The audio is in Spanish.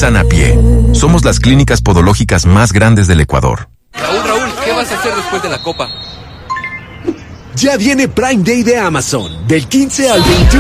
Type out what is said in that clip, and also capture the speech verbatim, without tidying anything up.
Sana Pie. Somos las clínicas podológicas más grandes del Ecuador. Raúl, Raúl, ¿qué vas a hacer después de la copa? Ya viene Prime Day de Amazon, del quince al veintiuno